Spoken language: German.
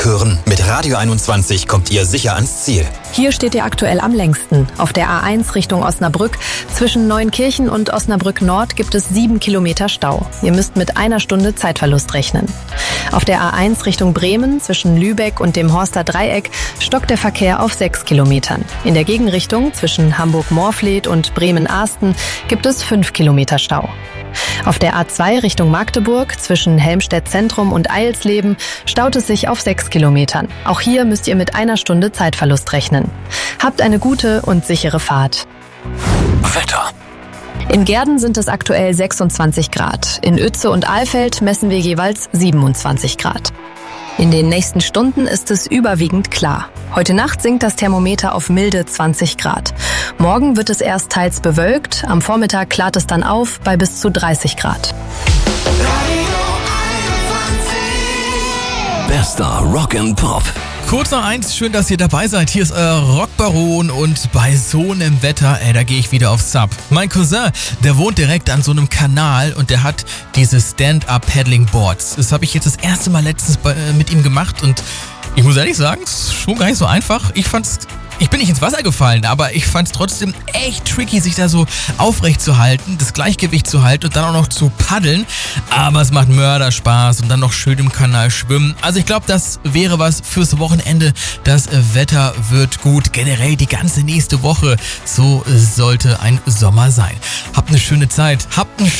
Hören, mit Radio 21 kommt ihr sicher ans Ziel. Hier steht ihr aktuell am längsten. Auf der A1 Richtung Osnabrück. Zwischen Neunkirchen und Osnabrück Nord gibt es 7 Kilometer Stau. Ihr müsst mit 1 Stunde Zeitverlust rechnen. Auf der A1 Richtung Bremen zwischen Lübeck und dem Horster Dreieck stockt der Verkehr auf 6 Kilometern. In der Gegenrichtung zwischen Hamburg-Morfleet und Bremen-Ahsten gibt es 5 Kilometer Stau. Auf der A2 Richtung Magdeburg zwischen Helmstedt Zentrum und Eilsleben staut es sich auf 6 Kilometern. Auch hier müsst ihr mit 1 Stunde Zeitverlust rechnen. Habt eine gute und sichere Fahrt. Wetter. In Gehrden sind es aktuell 26 Grad. In Uetze und Alfeld messen wir jeweils 27 Grad. In den nächsten Stunden ist es überwiegend klar. Heute Nacht sinkt das Thermometer auf milde 20 Grad. Morgen wird es erst teils bewölkt, am Vormittag klart es dann auf bei bis zu 30 Grad. Bester Rock and Pop. Kurz noch eins, schön, dass ihr dabei seid. Hier ist euer Rockbaron und bei so einem Wetter, da gehe ich wieder aufs Sub. Mein Cousin, der wohnt direkt an so einem Kanal und der hat diese Stand-Up-Paddling-Boards. Das habe ich jetzt das erste Mal letztens mit ihm gemacht und ich muss ehrlich sagen, es ist schon gar nicht so einfach. Ich bin nicht ins Wasser gefallen, aber ich fand es trotzdem echt tricky, sich da so aufrecht zu halten, das Gleichgewicht zu halten und dann auch noch zu paddeln. Aber es macht Mörderspaß und dann noch schön im Kanal schwimmen. Also ich glaube, das wäre was fürs Wochenende. Das Wetter wird gut. Generell die ganze nächste Woche. So sollte ein Sommer sein. Habt eine schöne Zeit. Habt einen